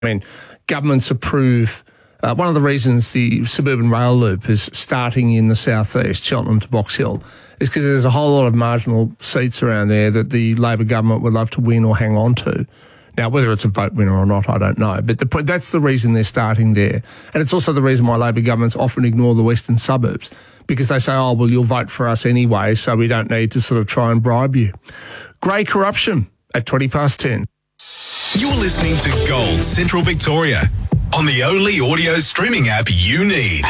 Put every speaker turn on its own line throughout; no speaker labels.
I mean, governments approve. One of the reasons the suburban rail loop is starting in the southeast, Cheltenham to Box Hill, is because there's a whole lot of marginal seats around there that the Labor government would love to win or hang on to. Now, whether it's a vote winner or not, I don't know. But that's the reason they're starting there. And it's also the reason why Labor governments often ignore the western suburbs, because they say, oh, well, you'll vote for us anyway, so we don't need to sort of try and bribe you. Grey corruption at 10:20.
You're listening to Gold Central Victoria on the only audio streaming app you need.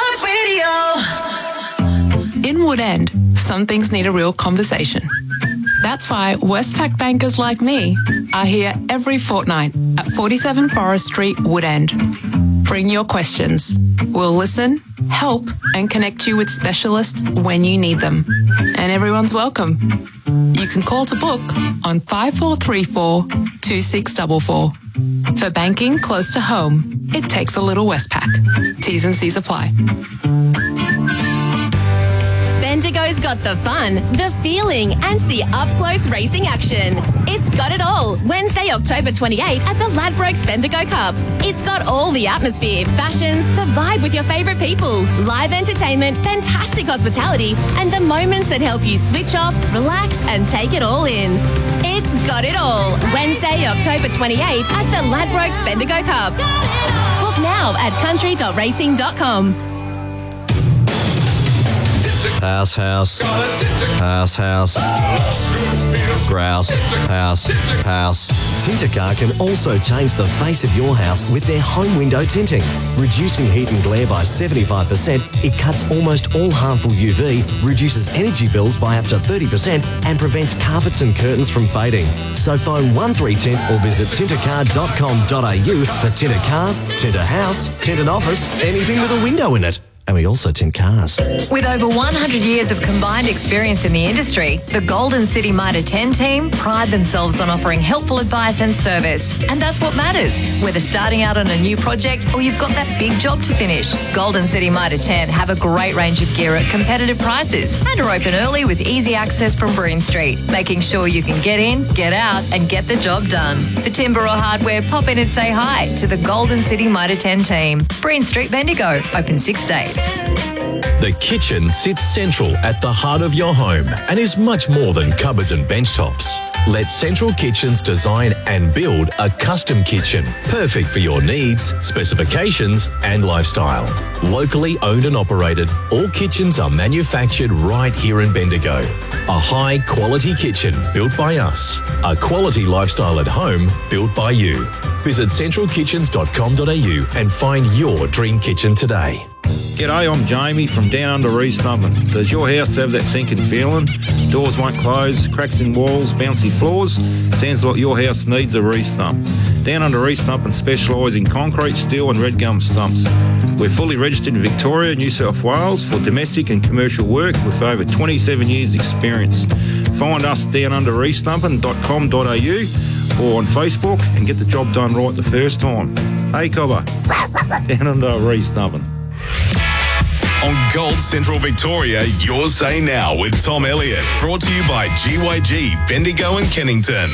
iHeartRadio. In Wood End, some things need a real conversation. That's why Westpac bankers like me are here every fortnight at 47 Forest Street, Wood End. Bring your questions. We'll listen, help, and connect you with specialists when you need them. And everyone's welcome. You can call to book on 5434 2644. For banking close to home, it takes a little Westpac. T's and C's apply.
Bendigo's got the fun, the feeling, and the up-close racing action. It's got it all. Wednesday, October 28 at the Ladbrokes Bendigo Cup. It's got all the atmosphere, fashions, the vibe with your favourite people, live entertainment, fantastic hospitality, and the moments that help you switch off, relax, and take it all in. It's got it all. Wednesday, October 28 at the Ladbrokes Bendigo Cup. Book now at country.racing.com.
House, house, house, house, grouse, house, house. Tintercar can also change the face of your house with their home window tinting. Reducing heat and glare by 75%, it cuts almost all harmful UV, reduces energy bills by up to 30%, and prevents carpets and curtains from fading. So phone 13Tint or visit tintercar.com.au for tint a car, tint a house, tint an office, anything with a window in it. And we also tint cars.
With over 100 years of combined experience in the industry, the Golden City Mitre 10 team pride themselves on offering helpful advice and service. And that's what matters, whether starting out on a new project or you've got that big job to finish. Golden City Mitre 10 have a great range of gear at competitive prices and are open early with easy access from Breen Street, making sure you can get in, get out and get the job done. For timber or hardware, pop in and say hi to the Golden City Mitre 10 team. Breen Street, Bendigo, open 6 days.
The kitchen sits central at the heart of your home and is much more than cupboards and bench tops. Let Central Kitchens design and build a custom kitchen, perfect for your needs, specifications and lifestyle. Locally owned and operated, all kitchens are manufactured right here in Bendigo. A high quality kitchen built by us. A quality lifestyle at home built by you. Visit centralkitchens.com.au and find your dream kitchen today.
G'day, I'm Jamie from Down Under Restumping. Does your house have that sinking feeling? Doors won't close, cracks in walls, bouncy floors? Sounds like your house needs a restump. Down Under Restumping specialise in concrete, steel and red gum stumps. We're fully registered in Victoria, New South Wales for domestic and commercial work with over 27 years experience. Find us downunderrestumping.com.au or on Facebook and get the job done right the first time. Hey, Cobber. Down Under Restumping.
On Gold Central Victoria, your say now with Tom Elliott. Brought to you by GYG, Bendigo and Kennington.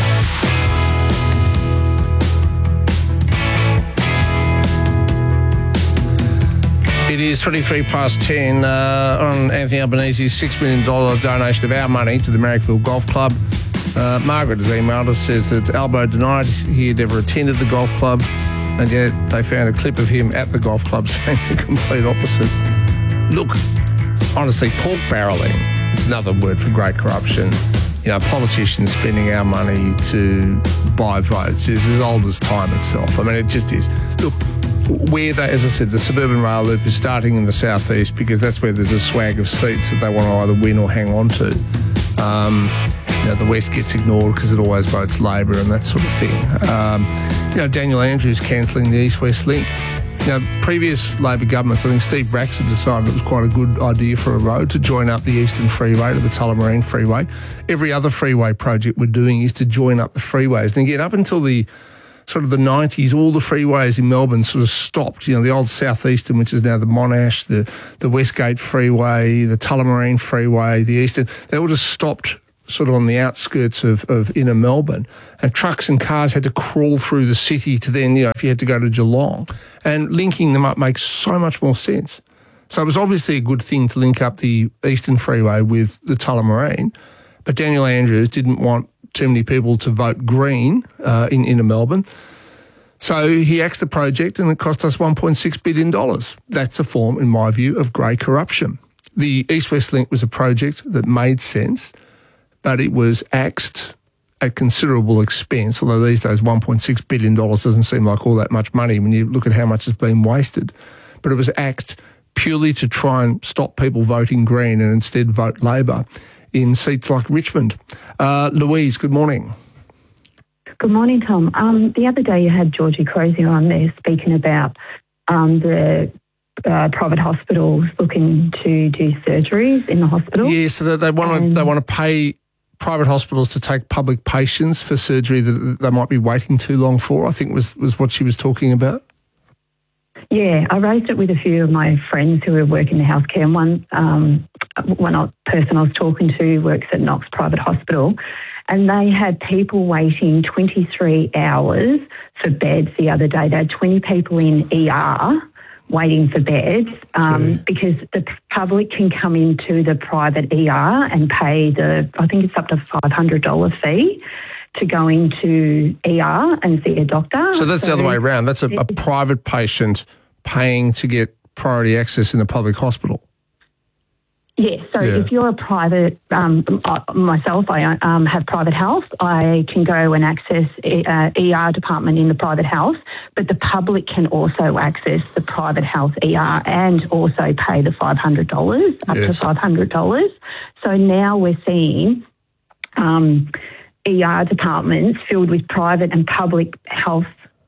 It is 10:23 on Anthony Albanese's $6 million donation of our money to the Marrickville Golf Club. Margaret has emailed us, says that Albo denied he had ever attended the golf club, and yet they found a clip of him at the golf club saying the complete opposite. Look, honestly, pork barrelling is another word for great corruption. You know, politicians spending our money to buy votes is as old as time itself. I mean, it just is. Look, where they, as I said, the suburban rail loop is starting in the southeast because that's where there's a swag of seats that they want to either win or hang on to. You know, the West gets ignored because it always votes Labor and that sort of thing. You know, Daniel Andrews cancelling the East-West link. You know, previous Labor governments, I think Steve Braxton decided it was quite a good idea for a road to join up the Eastern Freeway to the Tullamarine Freeway. Every other freeway project we're doing is to join up the freeways. And again, up until the sort of the 90s, all the freeways in Melbourne sort of stopped. You know, the old Southeastern, which is now the Monash, the Westgate Freeway, the Tullamarine Freeway, the Eastern, they all just stopped sort of on the outskirts of inner Melbourne, and trucks and cars had to crawl through the city to then, if you had to go to Geelong, and linking them up makes so much more sense. So it was obviously a good thing to link up the Eastern Freeway with the Tullamarine, but Daniel Andrews didn't want too many people to vote Green in inner Melbourne. So he axed the project and it cost us $1.6 billion. That's a form, in my view, of grey corruption. The East-West Link was a project that made sense, but it was axed at considerable expense, although these days $1.6 billion doesn't seem like all that much money when you look at how much has been wasted. But it was axed purely to try and stop people voting Green and instead vote Labor in seats like Richmond. Louise, good morning.
Good morning, Tom. The other day you had Georgie Crozier on there speaking about the private hospitals looking to do surgeries in the hospital.
Yeah, so they want to pay private hospitals to take public patients for surgery that they might be waiting too long for, I think was what she was talking about.
Yeah, I raised it with a few of my friends who work in the healthcare, and one person I was talking to works at Knox Private Hospital, and they had people waiting 23 hours for beds the other day. They had 20 people in ER waiting for beds because the public can come into the private ER and pay I think it's up to $500 fee to go into ER and see a doctor.
So that's the other way around. That's a private patient paying to get priority access in a public hospital.
Yes, so if you're a private, myself, I have private health. I can go and access ER department in the private health, but the public can also access the private health ER and also pay the $500, up to $500. So now we're seeing ER departments filled with private and public health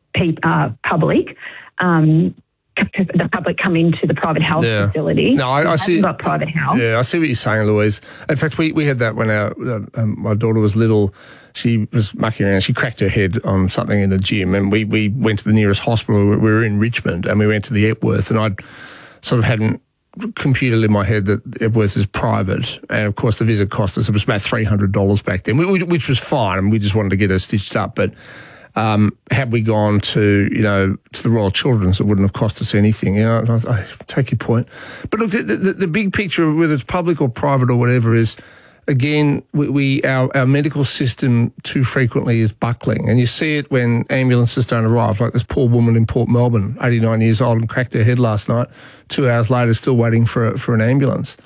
the public come into the private health facility.
No, I see.
Got private health.
Yeah, I see what you're saying, Louise. In fact, we had that when my daughter was little. She was mucking around. She cracked her head on something in the gym, and we went to the nearest hospital. We were in Richmond, and we went to the Epworth, and I'd sort of hadn't computed in my head that Epworth is private, and of course the visit cost us, it was about $300 back then, which was fine, and we just wanted to get her stitched up, but. Had we gone to the Royal Children's, it wouldn't have cost us anything. I take your point. But look, the big picture, whether it's public or private or whatever, is, again, our medical system too frequently is buckling. And you see it when ambulances don't arrive, like this poor woman in Port Melbourne, 89 years old, and cracked her head last night, 2 hours later still waiting for an ambulance.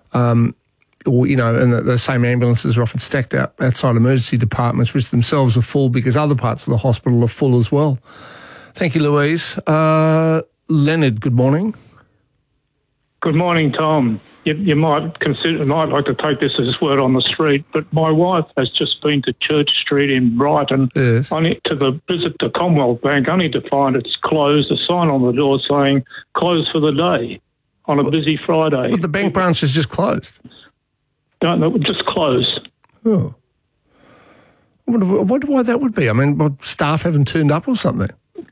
And the same ambulances are often stacked out outside emergency departments, which themselves are full because other parts of the hospital are full as well. Thank you, Louise. Leonard, good morning.
Good morning, Tom. You might like to take this as word on the street, but my wife has just been to Church Street in Brighton.
Yes.
Visit the Commonwealth Bank, only to find it's closed, a sign on the door saying closed for the day on a busy Friday.
But the bank branch is just closed.
Don't know, just closed.
Oh. I wonder why that would be. I mean, staff haven't turned up or something.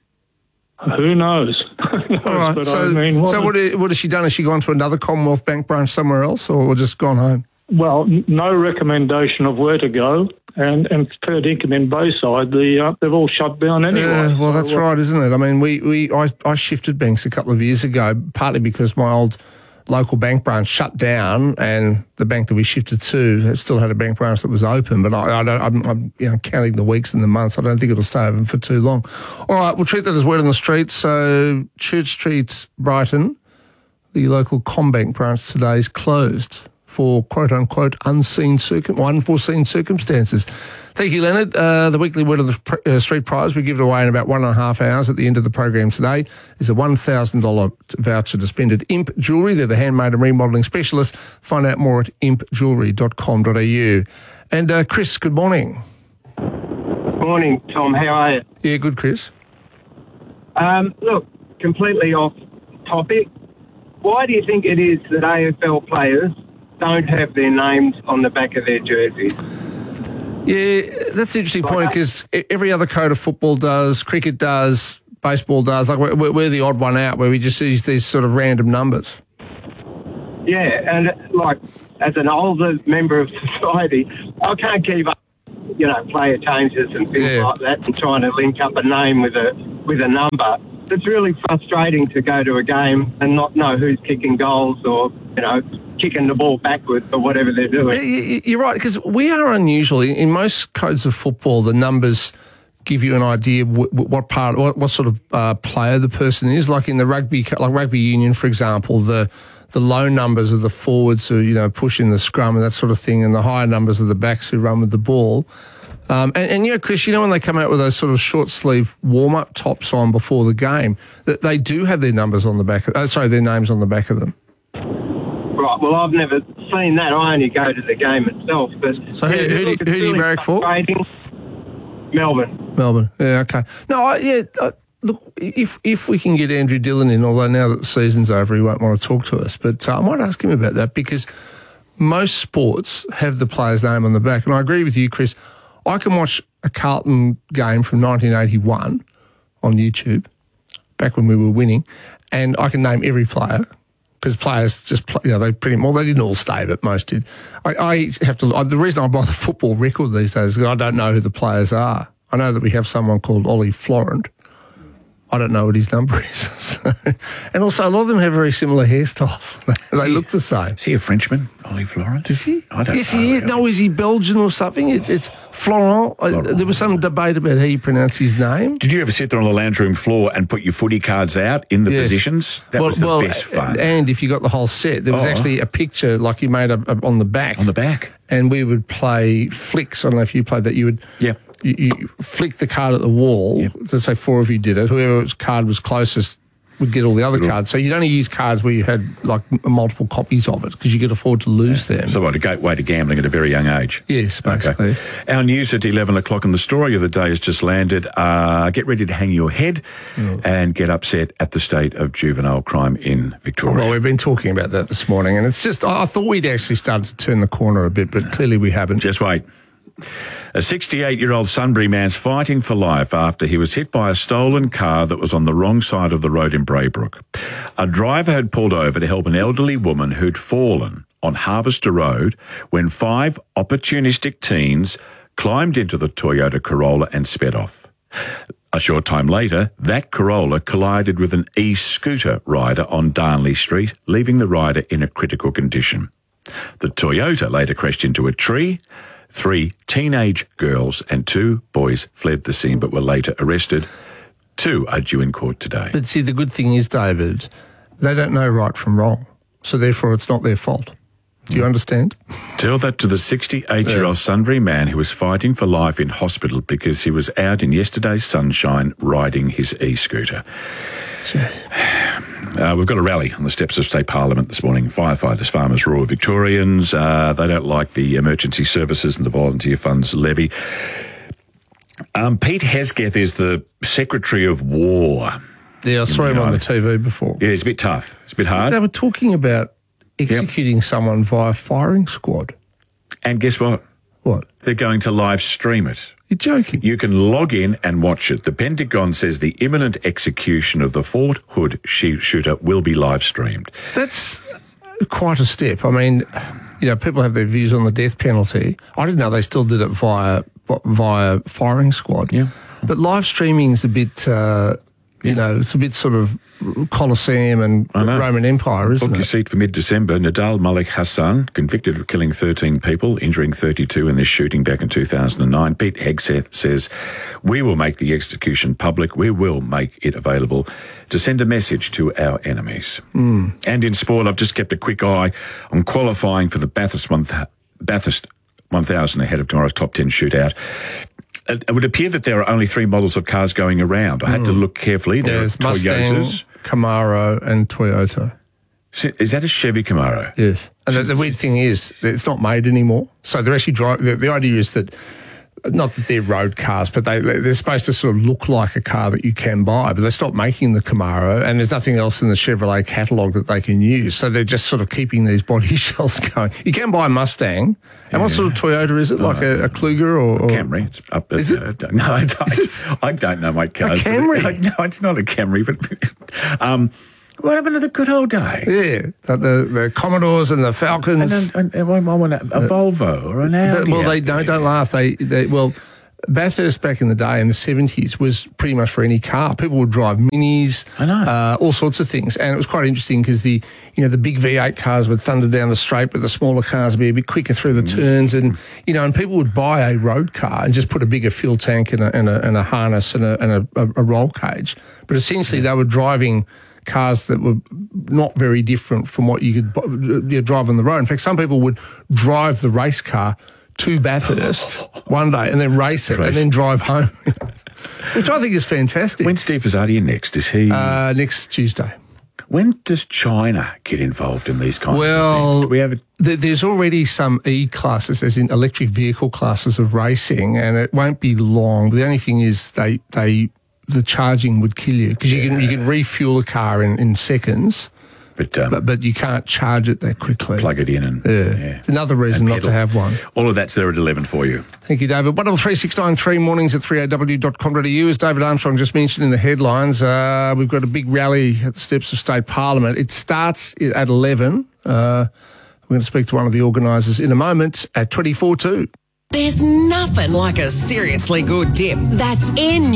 Who knows?
All right. So what has she done? Has she gone to another Commonwealth Bank branch somewhere else or just gone home?
Well, no recommendation of where to go. And fair dinkum in Bayside, they've all shut down anyway.
Yeah, well, that's right, isn't it? I mean, I shifted banks a couple of years ago, partly because my old local bank branch shut down, and the bank that we shifted to still had a bank branch that was open. But I'm counting the weeks and the months. I don't think it'll stay open for too long. All right, we'll treat that as word on the street. So Church Street, Brighton, the local CommBank branch today is closed for quote-unquote unforeseen circumstances. Thank you, Leonard. The weekly Word of the Street prize, we give it away in about 1.5 hours at the end of the program today, is a $1,000 voucher to spend at Imp Jewellery. They're the handmade and remodelling specialists. Find out more at impjewellery.com.au. And Chris, good morning.
Morning, Tom. How are you?
Yeah, good, Chris.
Look, completely off topic. Why do you think it is that AFL players don't have their names on the back of their jerseys?
Yeah, that's an interesting point because every other code of football does, cricket does, baseball does. Like we're the odd one out where we just use these sort of random numbers.
Yeah, and like as an older member of society, I can't keep up, player changes and things like that, and trying to link up a name with a number. It's really frustrating to go to a game and not know who's kicking goals or, kicking the ball backwards or whatever they're doing.
You're right, because we are unusual. In most codes of football, the numbers give you an idea of what sort of player the person is. Like in the rugby union, for example, the low numbers of the forwards who, pushing the scrum and that sort of thing, and the higher numbers of the backs who run with the ball. And Chris, when they come out with those sort of short sleeve warm-up tops on before the game, that they do have their numbers on the back their names on the back of them.
Right, well, I've never seen that. I only go to the game itself. But
so who do you barrack for?
Melbourne.
Yeah, okay. No, look, if we can get Andrew Dillon in, although now that the season's over, he won't want to talk to us, but I might ask him about that, because most sports have the player's name on the back. And I agree with you, Chris. I can watch a Carlton game from 1981 on YouTube, back when we were winning, and I can name every player, because players just play, they didn't all stay, but most did. I have to. The reason I buy the football record these days is I don't know who the players are. I know that we have someone called Ollie Florent. I don't know what his number is. And also, a lot of them have very similar hairstyles. They look the same.
Is he a Frenchman, Ollie Florent?
Is he?
I don't know.
Yes, he is. No, is he Belgian or something? It's Florent. There was some debate about how you pronounce his name.
Did you ever sit there on the lounge room floor and put your footy cards out in the positions? That was the best fun.
And if you got the whole set, there was actually a picture like you made on the back.
On the back.
And we would play flicks. I don't know if you played that. You would...
Yeah.
You flick the card at the wall. Let's say 4 of you did it. Whoever's card was closest would get all the other cards. So you'd only use cards where you had like multiple copies of it, because you could afford to lose them.
So a gateway to gambling at a very young age.
Yes, basically.
Okay. Our news at 11 o'clock, and the story of the day has just landed. Get ready to hang your head and get upset at the state of juvenile crime in Victoria.
Well, we've been talking about that this morning, and it's just, I thought we'd actually started to turn the corner a bit, but clearly we haven't.
Just wait. A 68-year-old Sunbury man's fighting for life after he was hit by a stolen car that was on the wrong side of the road in Braybrook. A driver had pulled over to help an elderly woman who'd fallen on Harvester Road when 5 opportunistic teens climbed into the Toyota Corolla and sped off. A short time later, that Corolla collided with an e-scooter rider on Darnley Street, leaving the rider in a critical condition. The Toyota later crashed into a tree. 3 teenage girls and 2 boys fled the scene but were later arrested. 2 are due in court today.
But see, the good thing is, David, they don't know right from wrong, so therefore it's not their fault. Do you understand?
Tell that to the 68-year-old Sunbury man who was fighting for life in hospital because he was out in yesterday's sunshine riding his e-scooter. We've got a rally on the steps of State Parliament this morning. Firefighters, farmers, rural Victorians, they don't like the emergency services and the volunteer funds levy. Pete Hesketh is the Secretary of War.
Yeah, I saw him on the TV before.
Yeah, it's a bit tough. It's a bit hard.
They were talking about executing someone via firing squad.
And guess what?
What?
They're going to live stream it.
You're joking.
You can log in and watch it. The Pentagon says the imminent execution of the Fort Hood shooter will be live streamed.
That's quite a step. I mean, people have their views on the death penalty. I didn't know they still did it via firing squad.
Yeah.
But live streaming is a bit, it's a bit sort of Colosseum and Roman Empire, isn't it?
Book your seat for mid-December. Nadal Malik Hassan, convicted of killing 13 people, injuring 32 in this shooting back in 2009. Pete Hegseth says, we will make the execution public. We will make it available to send a message to our enemies. And in sport, I've just kept a quick eye on qualifying for the Bathurst 1000 ahead of tomorrow's top 10 shootout. It would appear that there are only 3 models of cars going around. I had to look carefully.
There's Toyotas, Camaro and Toyota.
Is that a Chevy Camaro?
Yes. And the weird thing is it's not made anymore. So they're actually the idea is that, not that they're road cars, but they're supposed to sort of look like a car that you can buy, but they stopped making the Camaro, and there's nothing else in the Chevrolet catalogue that they can use. So they're just sort of keeping these body shells going. You can buy a Mustang. And what sort of Toyota is it? Like a Kluger or
Camry? It's up. Is it? No, I don't know my cars.
A Camry?
No, it's not a Camry. But What happened to the good old days?
Yeah, the Commodores and the Falcons.
And I want a Volvo or an Audi.
Don't laugh. Bathurst back in the day in the 70s was pretty much for any car. People would drive Minis,
I know,
all sorts of things, and it was quite interesting because the big V8 cars would thunder down the straight, but the smaller cars would be a bit quicker through the turns, and and people would buy a road car and just put a bigger fuel tank and a harness and a roll cage. But essentially, they were driving cars that were not very different from what you could drive on the road. In fact, some people would drive the race car to Bathurst one day and then race it and then drive home, which I think is fantastic.
When's Steve Pizzardi next? Is he
next Tuesday?
When does China get involved in these kinds of things? Do we have
there's already some E-classes, as in electric vehicle classes of racing, and it won't be long. The only thing is the charging would kill you because you can refuel a car in seconds. But you can't charge it that quickly.
Plug it in and
It's another reason not to have one.
All of that's there at 11 for you.
Thank you, David. 133 mornings at 3aw.com.au. As David Armstrong just mentioned in the headlines, we've got a big rally at the steps of State Parliament. It starts at 11. We're going to speak to one of the organisers in a moment at 24:02.
There's nothing like a seriously good dip. That's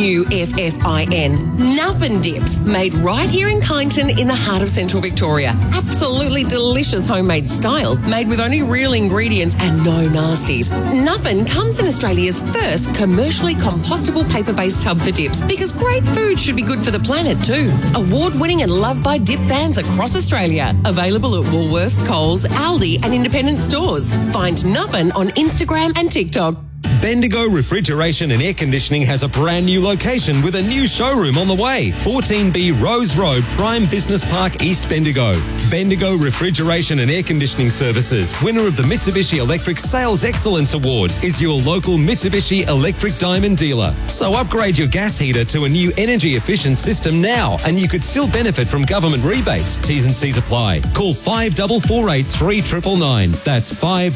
Nuffin. Nuffin Dips, made right here in Kyneton in the heart of Central Victoria. Absolutely delicious homemade style, made with only real ingredients and no nasties. Nuffin comes in Australia's first commercially compostable paper-based tub for dips, because great food should be good for the planet too. Award-winning and loved by dip fans across Australia. Available at Woolworths, Coles, Aldi and independent stores. Find Nuffin on Instagram and TikTok.
Bendigo Refrigeration and Air Conditioning has a brand new location with a new showroom on the way. 14B Rose Road, Prime Business Park, East Bendigo. Bendigo Refrigeration and Air Conditioning Services, winner of the Mitsubishi Electric Sales Excellence Award, is your local Mitsubishi Electric Diamond dealer. So upgrade your gas heater to a new energy efficient system now, and you could still benefit from government rebates. T's and C's apply. Call 5448 3999. That's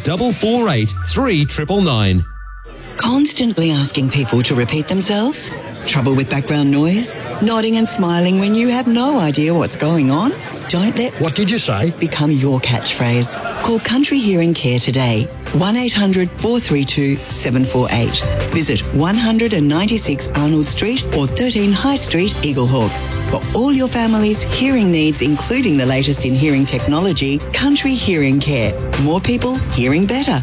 5448 3999.
Constantly asking people to repeat themselves? Trouble with background noise? Nodding and smiling when you have no idea what's going on? Don't let "What did you say?" become your catchphrase. Call Country Hearing Care today. 1800 432 748. Visit 196 Arnold Street or 13 High Street, Eaglehawk. For all your family's hearing needs, including the latest in hearing technology, Country Hearing Care. More people hearing better.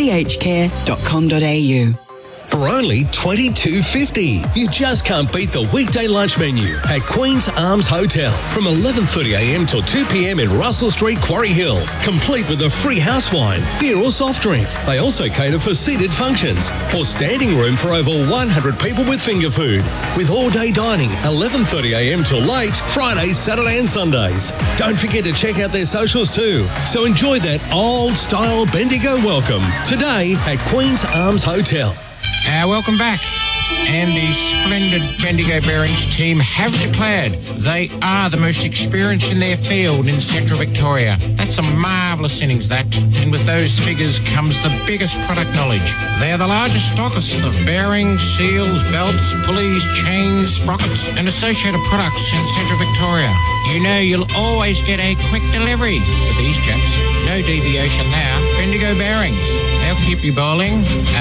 chcare.com.au.
For only $22.50. You just can't beat the weekday lunch menu at Queen's Arms Hotel from 11:30am till 2pm in Russell Street, Quarry Hill. Complete with a free house wine, beer or soft drink. They also cater for seated functions or standing room for over 100 people with finger food. With all-day dining, 11:30am till late, Fridays, Saturday and Sundays. Don't forget to check out their socials too. So enjoy that old-style Bendigo welcome today at Queen's Arms Hotel.
Welcome back. And the splendid Bendigo Bearings team have declared they are the most experienced in their field in Central Victoria. That's a marvellous innings, that. And with those figures comes the biggest product knowledge. They're the largest stockists of bearings, seals, belts, pulleys, chains, sprockets and associated products in Central Victoria. You know you'll always get a quick delivery with these chaps. No deviation there. Bendigo Bearings. They'll keep you rolling.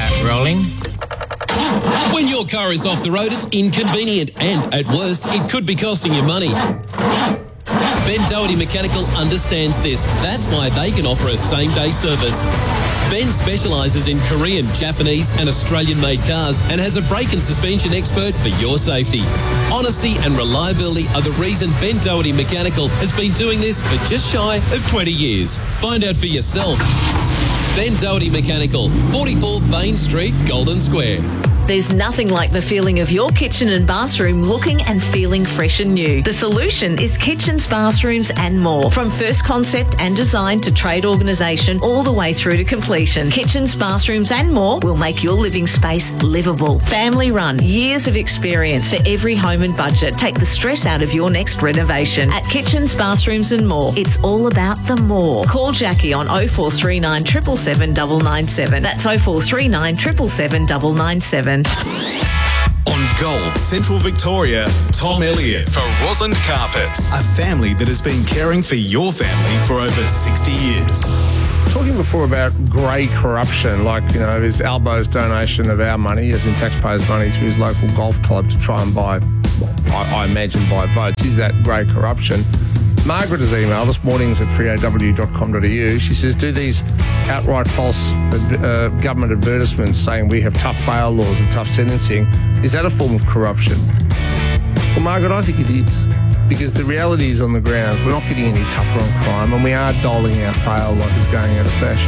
When your car is off the road, it's inconvenient and, at worst, it could be costing you money. Ben Doherty Mechanical understands this. That's why they can offer a same-day service. Ben specialises in Korean, Japanese and Australian-made cars and has a brake and suspension expert for your safety. Honesty and reliability are the reason Ben Doherty Mechanical has been doing this for just shy of 20 years. Find out for yourself. Ben Doherty Mechanical, 44 Bain Street, Golden Square.
There's nothing like the feeling of your kitchen and bathroom looking and feeling fresh and new. The solution is kitchens, bathrooms and more. From first concept and design to trade organisation all the way through to completion. Kitchens, bathrooms and more will make your living space livable. Family run, years of experience for every home and budget. Take the stress out of your next renovation. At Kitchens, Bathrooms and More, it's all about the more. Call Jackie on 0439 777 997. That's 0439 777 997.
On Gold Central Victoria, Tom Elliott for Roslyn Carpets, a family that has been caring for your family for over 60 years.
Talking before about grey corruption, like, his Albo's donation of our money, as in taxpayers' money, to his local golf club to try and buy, I imagine buy votes. Is that grey corruption? Margaret has emailed this mornings at 3aw.com.au. She says, do these outright false government advertisements saying we have tough bail laws and tough sentencing, is that a form of corruption? Well, Margaret, I think it is. Because the reality is on the ground, we're not getting any tougher on crime, and we are doling out bail like it's going out of fashion.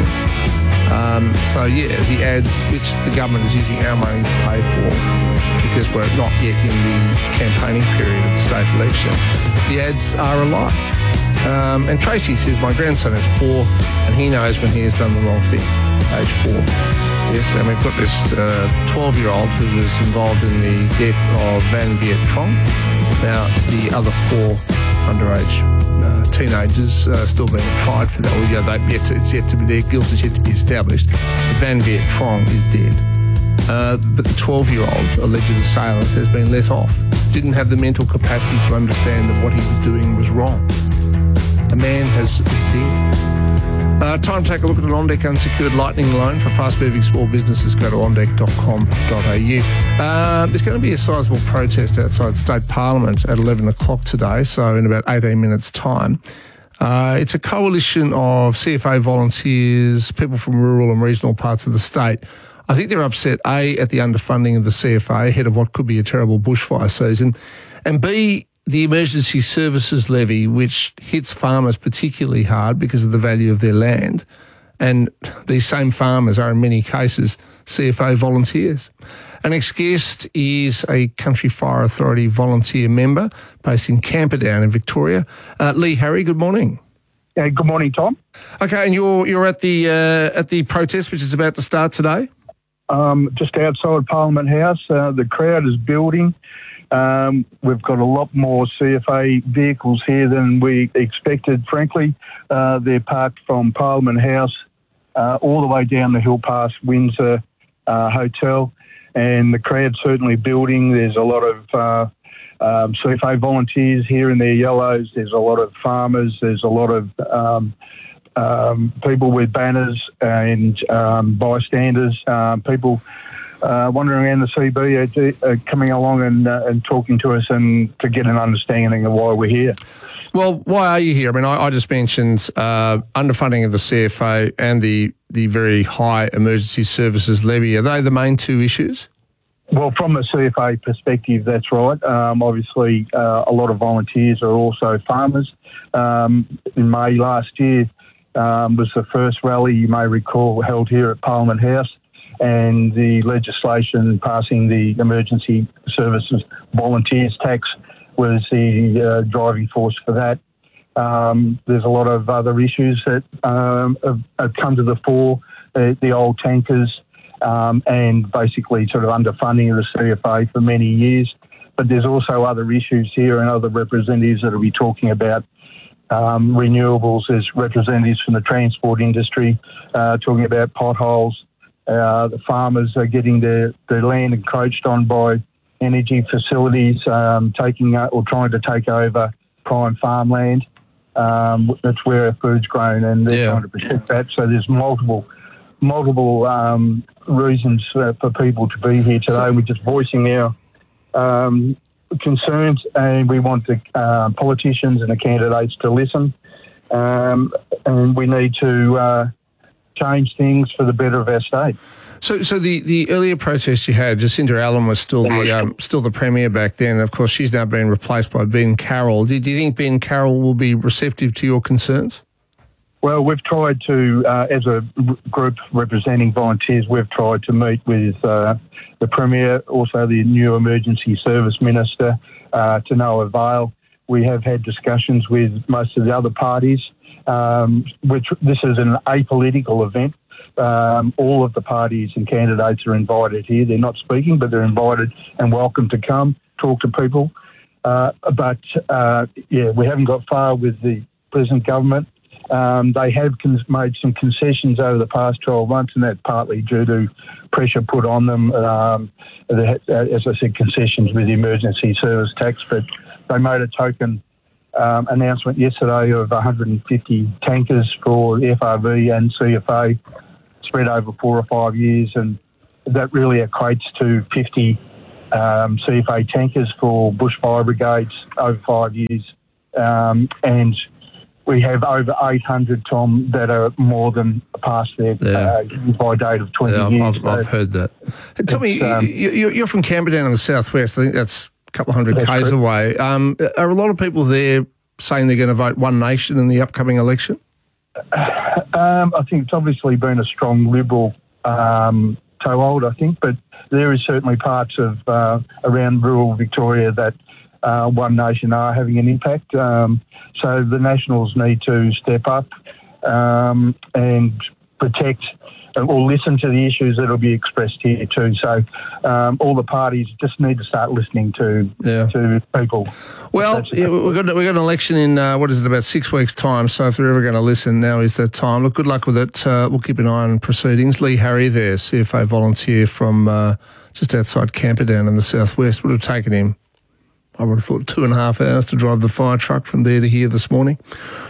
The ads, which the government is using our money to pay for, because we're not yet in the campaigning period of the state election, the ads are a lie. And Tracy says, my grandson is 4, and he knows when he has done the wrong thing, age 4. Yes, and we've got this 12-year-old who was involved in the death of Van Viet Trong. Now, the other 4 underage teenagers still being tried for that. Their guilt is yet to be established. But Van Viet Trong is dead. But the 12-year-old alleged assailant has been let off. Didn't have the mental capacity to understand that what he was doing was wrong. A man is dead. Time to take a look at an OnDeck unsecured lightning loan for fast-moving small businesses. Go to ondeck.com.au. There's going to be a sizable protest outside State Parliament at 11 o'clock today, so in about 18 minutes' time. It's a coalition of CFA volunteers, people from rural and regional parts of the state. I think they're upset, A, at the underfunding of the CFA ahead of what could be a terrible bushfire season, and B, the emergency services levy, which hits farmers particularly hard because of the value of their land. And these same farmers are in many cases CFA volunteers. Our next guest is a Country Fire Authority volunteer member based in Camperdown in Victoria. Lee Harry, good morning.
Good morning, Tom.
Okay, and you're at the protest, which is about to start today?
Just outside Parliament House. The crowd is building. We've got a lot more CFA vehicles here than we expected, frankly. They're parked from Parliament House all the way down the hill past Windsor Hotel, and the crowd's certainly building. There's a lot of CFA volunteers here in their yellows. There's a lot of farmers. There's a lot of people with banners and bystanders, people wandering around the CB are coming along and talking to us and to get an understanding of why we're here.
Well, why are you here? I mean, I just mentioned underfunding of the CFA and the very high emergency services levy. Are they the main 2 issues?
Well, from a CFA perspective, that's right. Obviously, a lot of volunteers are also farmers. In May last year was the first rally, you may recall, held here at Parliament House, and the legislation passing the emergency services volunteers tax was the driving force for that. There's a lot of other issues that have come to the fore, the old tankers, and basically sort of underfunding of the CFA for many years. But there's also other issues here and other representatives that will be talking about renewables. There's representatives from the transport industry talking about potholes. The farmers are getting their land encroached on by energy facilities, taking or trying to take over prime farmland. That's where our food's grown, and they're trying to protect that. So there's multiple reasons for people to be here today. We're just voicing our concerns, and we want the politicians and the candidates to listen. And we need to change things for the better of our state.
So the earlier protest you had, Jacinda Allen was still the Premier back then. Of course, she's now been replaced by Ben Carroll. Do you think Ben Carroll will be receptive to your concerns?
Well, we've tried to, as a group representing volunteers, we've tried to meet with the Premier, also the new Emergency Service Minister, to no avail. We have had discussions with most of the other parties, which this is an apolitical event. All of the parties and candidates are invited here. They're not speaking, but they're invited and welcome to come, talk to people. We haven't got far with the present government. They have made some concessions over the past 12 months, and that's partly due to pressure put on them. As I said, concessions with the emergency service tax, but they made a token announcement yesterday of 150 tankers for FRV and CFA spread over 4 or 5 years, and that really equates to 50 CFA tankers for bushfire brigades over 5 years. And we have over 800, Tom, that are more than past their by date of 20 years.
I've heard that. Tell me, you're from Camperdown in the southwest. I think that's a couple of hundred k's away. Are a lot of people there saying they're going to vote One Nation in the upcoming election?
I think it's obviously been a strong Liberal toehold, I think, but there is certainly parts of around rural Victoria that One Nation are having an impact. So the Nationals need to step up and protect or listen to the issues that will be expressed here too. So all the parties just need to start listening to people.
Well, we've got an election in, about 6 weeks' time, so if you're ever going to listen, now is the time. Look, good luck with it. We'll keep an eye on proceedings. Lee Harry there, CFA volunteer from just outside Camperdown in the southwest, would have taken him, I would have thought, 2.5 hours to drive the fire truck from there to here this morning.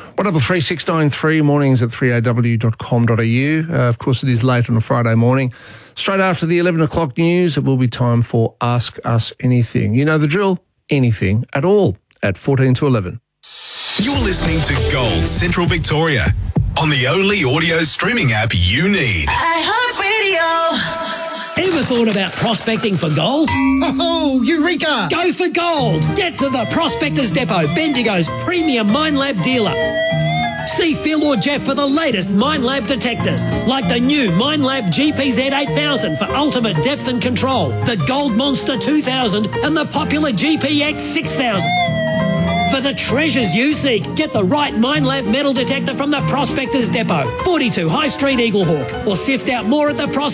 133693 mornings at 3aw.com.au. Of course, it is late on a Friday morning. Straight after the 11 o'clock news, it will be time for Ask Us Anything. You know the drill. Anything at all at 14 to 11.
You're listening to Gold Central Victoria on the only audio streaming app you need.
iHeartRadio. Ever thought about prospecting for gold?
Oh, Eureka!
Go for gold! Get to the Prospectors Depot, Bendigo's premium Minelab dealer. See Phil or Jeff for the latest Minelab detectors, like the new Minelab GPZ 8000 for ultimate depth and control, the Gold Monster 2000 and the popular GPX 6000. For the treasures you seek, get the right Minelab metal detector from the Prospectors Depot, 42 High Street, Eaglehawk, or sift out more at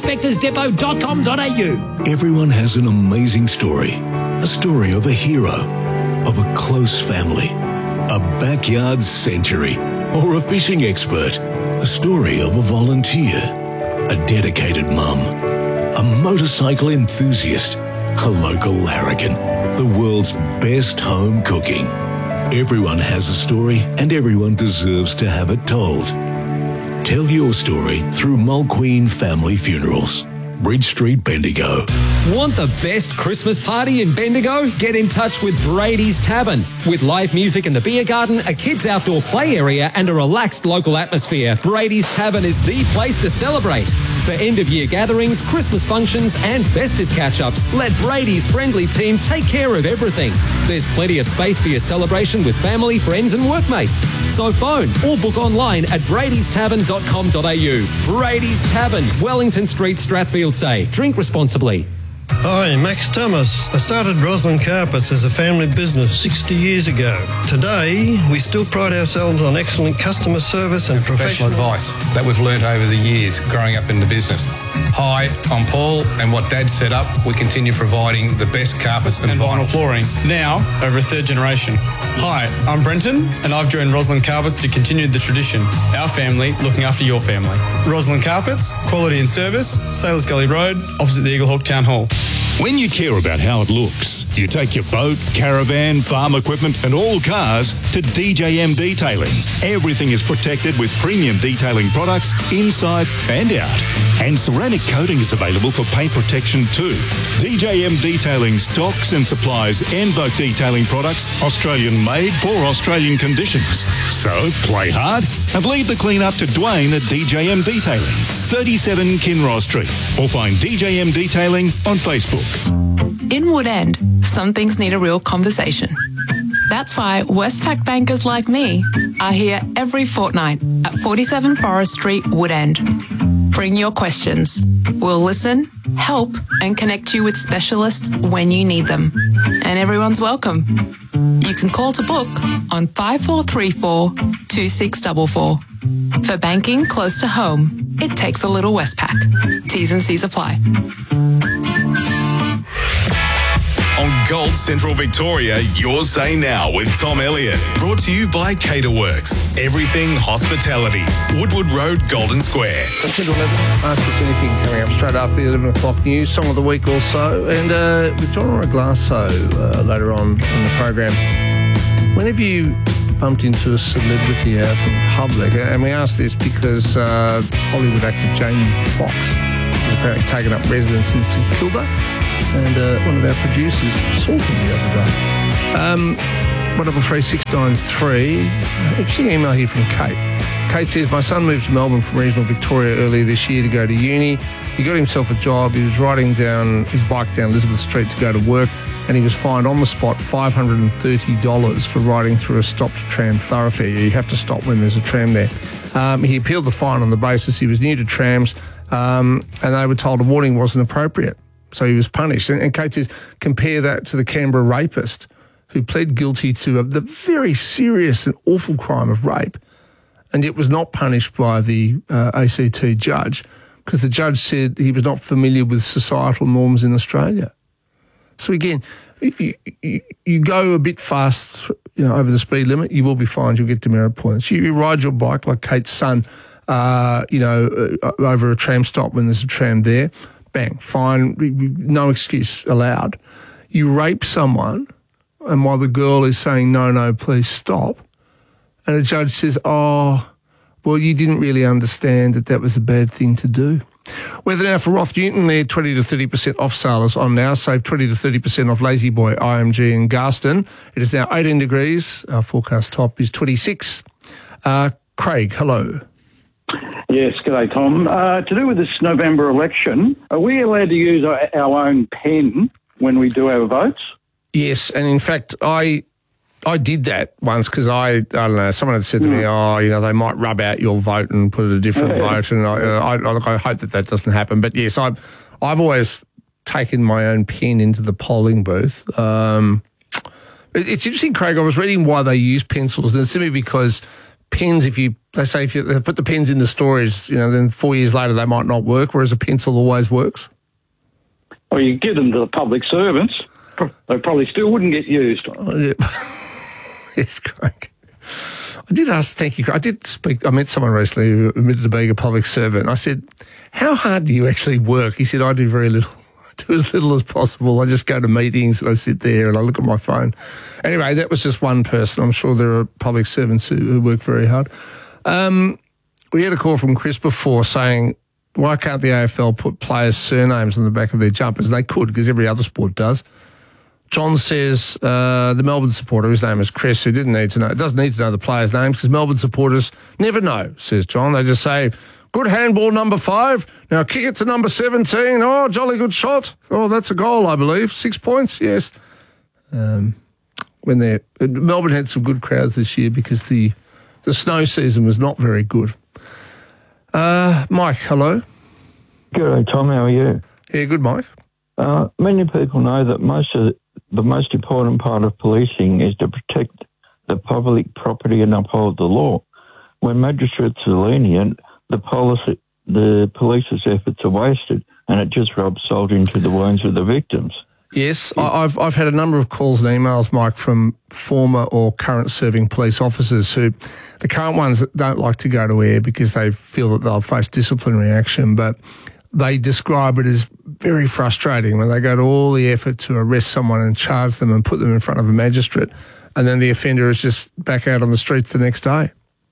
theprospectorsdepot.com.au.
Everyone has an amazing story. A story of a hero, of a close family, a backyard century, or a fishing expert. A story of a volunteer, a dedicated mum, a motorcycle enthusiast, a local larrikin, the world's best home cooking. Everyone has a story and everyone deserves to have it told. Tell your story through Mulqueen Family Funerals. Bridge Street, Bendigo.
Want the best Christmas party in Bendigo? Get in touch with Brady's Tavern. With live music in the beer garden, a kids' outdoor play area and a relaxed local atmosphere, Brady's Tavern is the place to celebrate. For end-of-year gatherings, Christmas functions and festive catch-ups, let Brady's friendly team take care of everything. There's plenty of space for your celebration with family, friends and workmates. So phone or book online at bradystavern.com.au. Brady's Tavern, Wellington Street, Strathfield Say. Drink responsibly.
Hi, Max Thomas. I started Roslyn Carpets as a family business 60 years ago. Today, we still pride ourselves on excellent customer service and professional
advice that we've learnt over the years growing up in the business. Hi, I'm Paul, and what Dad set up, we continue providing the best carpets and vinyl flooring, now over a third generation. Hi, I'm Brenton, and I've joined Roslyn Carpets to continue the tradition. Our family looking after your family. Roslyn Carpets, quality and service, Sailors Gully Road, opposite the Eaglehawk Town Hall.
When you care about how it looks, you take your boat, caravan, farm equipment and all cars to DJM Detailing. Everything is protected with premium detailing products inside and out. And ceramic coating is available for paint protection too. DJM Detailing's docks and supplies Envoke detailing products, Australian made for Australian conditions. So play hard and leave the clean up to Dwayne at DJM Detailing, 37 Kinross Street, or find DJM Detailing on Facebook.
In Woodend, some things need a real conversation. That's why Westpac bankers like me are here every fortnight at 47 Forest Street, Woodend. Bring your questions. We'll listen, help, and connect you with specialists when you need them. And everyone's welcome. You can call to book on 5434 2644. For banking close to home, it takes a little Westpac. T's and C's apply.
On Gold Central Victoria, Your Say Now with Tom Elliott. Brought to you by Caterworks. Everything hospitality. Woodward Road, Golden Square.
Central 11, Ask Us Anything coming up straight after the 11 o'clock news. Song of the week also. And with John Reglasso later on in the program. When have you bumped into a celebrity out in public? And we asked this because Hollywood actor Jamie Foxx has apparently taken up residence in St Kilda. And one of our producers saw him the other day. 133 interesting email here from Kate. Kate says, my son moved to Melbourne from regional Victoria earlier this year to go to uni. He got himself a job. He was riding down his bike down Elizabeth Street to go to work, and he was fined on the spot $530 for riding through a stopped tram thoroughfare. You have to stop when there's a tram there. He appealed the fine on the basis he was new to trams, and they were told a warning wasn't appropriate. So he was punished. And Kate says, compare that to the Canberra rapist who pled guilty to the very serious and awful crime of rape, and yet was not punished by the ACT judge because the judge said he was not familiar with societal norms in Australia. So again, you go a bit fast, over the speed limit, you will be fined. You'll get demerit points. You ride your bike like Kate's son, over a tram stop when there's a tram there. Bang, fine, no excuse allowed. You rape someone, and while the girl is saying, no, please stop, and the judge says, oh, well, you didn't really understand that was a bad thing to do. Weather now for Roth Newton, they're 20 to 30% off sale on now. Save 20 to 30% off Lazy Boy, IMG and Garston. It is now 18 degrees. Our forecast top is 26. Craig, hello.
Yes, g'day, Tom. To do with this November election, are we allowed to use our own pen when we do our votes?
Yes, and in fact, I did that once because I don't know, someone had said to me, they might rub out your vote and put a different vote, and I hope that doesn't happen. But yes, I've always taken my own pen into the polling booth. It's interesting, Craig, I was reading why they use pencils, and it's simply because pens, if you put the pens into storage, then 4 years later they might not work, whereas a pencil always works.
Well, you give them to the public servants, they probably still wouldn't get used.
Yes, Craig. I did ask, thank you, Craig. I met someone recently who admitted to being a public servant, and I said, how hard do you actually work? He said, I do very little. I do as little as possible. I just go to meetings and I sit there and I look at my phone. Anyway, that was just one person. I'm sure there are public servants who work very hard. We had a call from Chris before saying, why can't the AFL put players' surnames on the back of their jumpers? They could, because every other sport does. John says the Melbourne supporter, his name is Chris, who doesn't need to know the players' names because Melbourne supporters never know, says John. They just say, good handball, number 5. Now kick it to number 17. Oh, jolly good shot. Oh, that's a goal, I believe. 6 points, yes. Melbourne had some good crowds this year because the snow season was not very good. Mike, hello.
Good day, Tom. How are you?
Yeah, good, Mike.
Many people know that the most important part of policing is to protect the public property and uphold the law. When magistrates are lenient, the police's efforts are wasted, and it just rubs salt into the wounds of the victims.
Yes, I've had a number of calls and emails, Mike, from former or current serving police officers who, the current ones don't like to go to air because they feel that they'll face disciplinary action, but they describe it as very frustrating when they go to all the effort to arrest someone and charge them and put them in front of a magistrate, and then the offender is just back out on the streets the next day.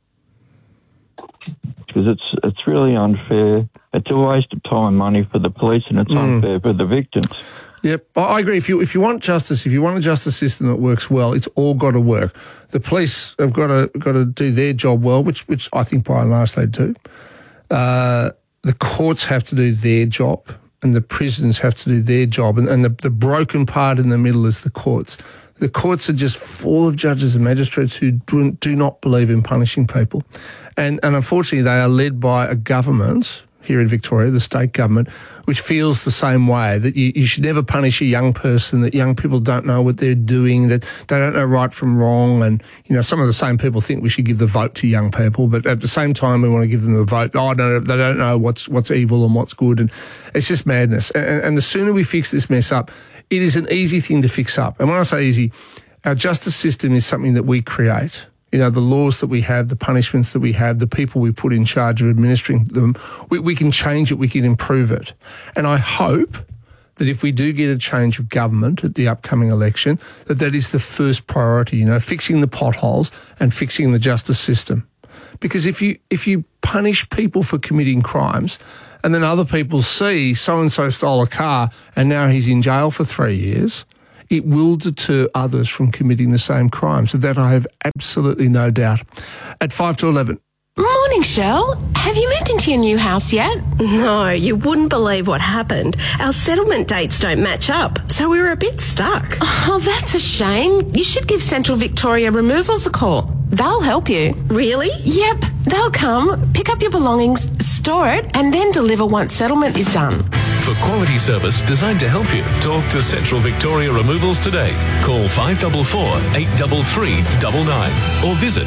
Because it's really unfair. It's a waste of time and money for the police, and it's unfair for the victims.
Yep, I agree. If you want justice, if you want a justice system that works well, it's all got to work. The police have got to do their job well, which I think by and large they do. The courts have to do their job, and the prisons have to do their job, and the broken part in the middle is the courts. The courts are just full of judges and magistrates who do not believe in punishing people. And unfortunately, they are led by a government here in Victoria, the state government, which feels the same way, that you should never punish a young person, that young people don't know what they're doing, that they don't know right from wrong. And, some of the same people think we should give the vote to young people, but at the same time we want to give them the vote. Oh, no, they don't know what's evil and what's good. And it's just madness. And the sooner we fix this mess up, it is an easy thing to fix up. And when I say easy, our justice system is something that we create. The laws that we have, the punishments that we have, the people we put in charge of administering them, we can change it, we can improve it. And I hope that if we do get a change of government at the upcoming election, that is the first priority, fixing the potholes and fixing the justice system. Because if you punish people for committing crimes and then other people see so-and-so stole a car and now he's in jail for 3 years, it will deter others from committing the same crimes. Of that I have absolutely no doubt. At 5 to 11.
Morning, Shell. Have you moved into your new house yet?
No, you wouldn't believe what happened. Our settlement dates don't match up, so we were a bit stuck.
Oh, that's a shame. You should give Central Victoria Removals a call. They'll help you.
Really?
Yep. They'll come, pick up your belongings, store it, and then deliver once settlement is done.
For quality service designed to help you, talk to Central Victoria Removals today. Call 544 833 99 or visit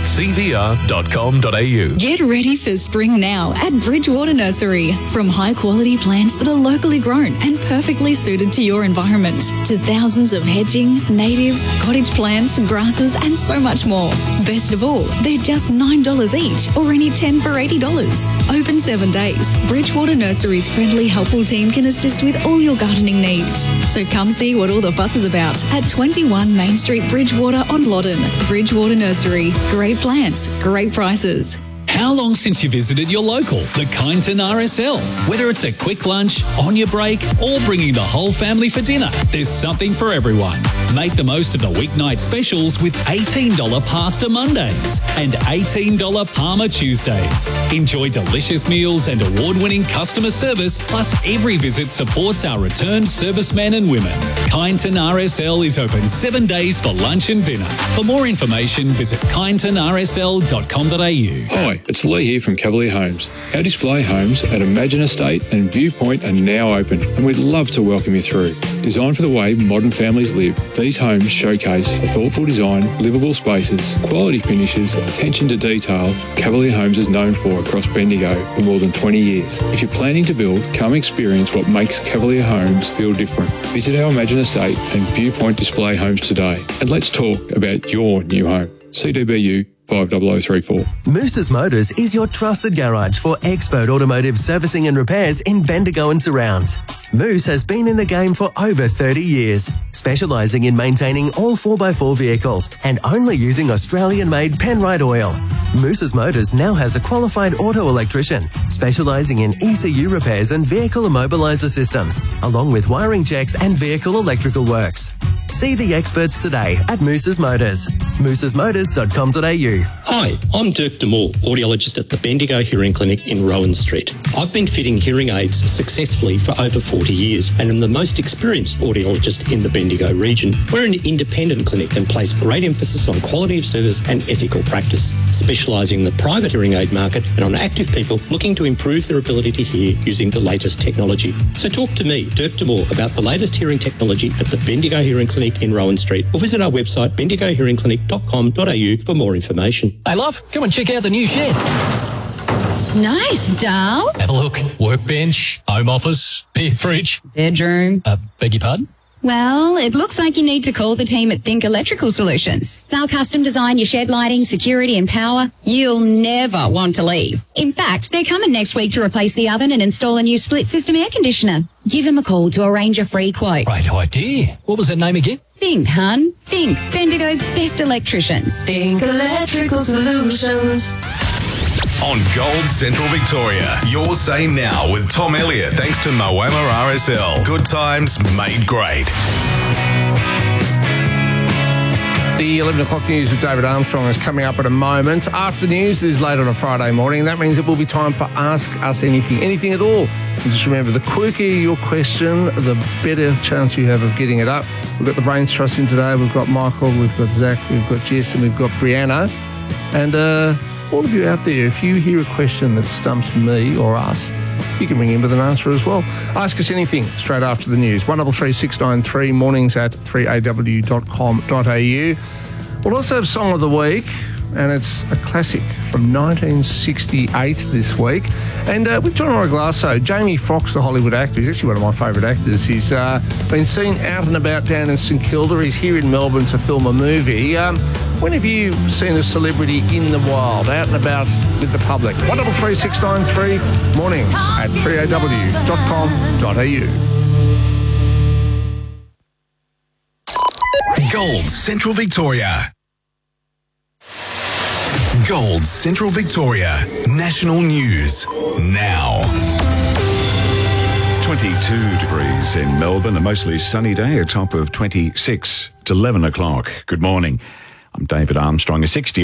cvr.com.au.
Get ready for spring now at Bridgewater Nursery. From high-quality plants that are locally grown and perfectly suited to your environment, to thousands of hedging, natives, cottage plants, grasses, and so much more. Best of all, they're just $9 each or any 10 for $80. Open 7 days. Bridgewater Nursery's friendly, helpful team can assist with all your gardening needs. So come see what all the fuss is about at 21 Main Street, Bridgewater on Loddon. Bridgewater Nursery. Great plants, great prices.
How long since you visited your local, the Kyneton RSL? Whether it's a quick lunch, on your break, or bringing the whole family for dinner, there's something for everyone. Make the most of the weeknight specials with $18 Pasta Mondays and $18 Parma Tuesdays. Enjoy delicious meals and award-winning customer service, plus every visit supports our returned servicemen and women. Kyneton RSL is open 7 days for lunch and dinner. For more information, visit kynetonrsl.com.au.
Hi, it's Lee here from Cavalier Homes. Our display homes at Imagine Estate and Viewpoint are now open, and we'd love to welcome you through. Designed for the way modern families live, these homes showcase a thoughtful design, livable spaces, quality finishes, attention to detail Cavalier Homes is known for across Bendigo for more than 20 years. If you're planning to build, come experience what makes Cavalier Homes feel different. Visit our Imagine Estate and Viewpoint display homes today, and let's talk about your new home. CDBU 50034.
Moose's Motors is your trusted garage for expert automotive servicing and repairs in Bendigo and surrounds. Moose has been in the game for over 30 years, specialising in maintaining all 4x4 vehicles and only using Australian-made Penrite oil. Moose's Motors now has a qualified auto electrician, specialising in ECU repairs and vehicle immobiliser systems, along with wiring checks and vehicle electrical works. See the experts today at Moose's Motors. moosesmotors.com.au.
Hi, I'm Dirk Demore, audiologist at the Bendigo Hearing Clinic in Rowan Street. I've been fitting hearing aids successfully for over 40 years and am the most experienced audiologist in the Bendigo region. We're an independent clinic and place great emphasis on quality of service and ethical practice, specialising in the private hearing aid market and on active people looking to improve their ability to hear using the latest technology. So talk to me, Dirk Demore, about the latest hearing technology at the Bendigo Hearing Clinic in Rowan Street, or visit our website bendigohearingclinic.com.au for more information.
Hey love, come and check out the new shed.
Nice, Dal.
Have a look. Workbench, home office, beer fridge.
Bedroom.
Beg your pardon?
Well, it looks like you need to call the team at Think Electrical Solutions. They'll custom design your shed lighting, security and power. You'll never want to leave. In fact, they're coming next week to replace the oven and install a new split system air conditioner. Give them a call to arrange a free quote.
Great idea. What was that name again?
Think, hun. Think. Bendigo's best electricians.
Think Electrical Solutions.
On Gold Central Victoria, your say now with Tom Elliott, thanks to Moama RSL. Good times made great.
The 11 o'clock news with David Armstrong is coming up in a moment. After the news is late on a Friday morning. That means it will be time for Ask Us Anything, anything at all. And just remember, the quirkier your question, the better chance you have of getting it up. We've got the Brains Trust in today. We've got Michael, we've got Zach, we've got Jess, and we've got Brianna. And all of you out there, if you hear a question that stumps me or us, you can ring in with an answer as well. Ask us anything straight after the news. 133693, mornings at 3aw.com.au. We'll also have Song of the Week, and it's a classic from 1968 this week. And with John Orglasso, Jamie Foxx, the Hollywood actor, he's actually one of my favourite actors. He's been seen out and about down in St Kilda. He's here in Melbourne to film a movie. When have you seen a celebrity in the wild, out and about with the public? 133693, mornings at 3aw.com.au.
Gold Central Victoria. Gold Central Victoria. National news now.
22 degrees in Melbourne, a mostly sunny day, a top of 26 at 11 o'clock. Good morning. I'm David Armstrong. A 60